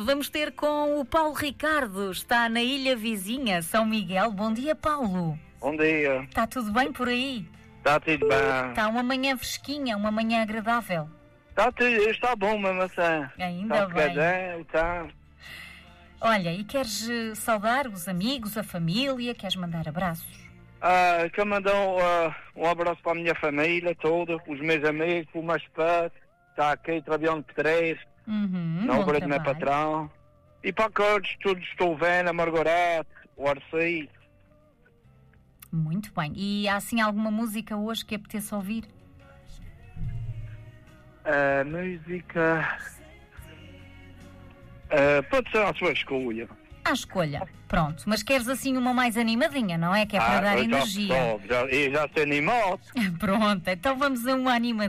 Vamos ter com o Paulo Ricardo, está na ilha vizinha, São Miguel. Bom dia, Paulo. Bom dia. Está tudo bem por aí? Está tudo bem. Está uma manhã fresquinha, uma manhã agradável. Está bom mesmo assim. Ainda bem. Está. Olha, e queres saudar os amigos, a família? Queres mandar abraços? Quero mandar um abraço para a minha família toda, os meus amigos, o meu esposo, está aqui trabalhando por três, na obra do meu patrão. E para todos estou vendo, a Margarete, o Arcei. Muito bem. E há assim alguma música hoje que apeteça ouvir? Música... pode ser a sua escolha. À escolha. Pronto. Mas queres assim uma mais animadinha, não é? Que é para dar energia. Já se animou. Pronto. Então vamos a uma animadinha.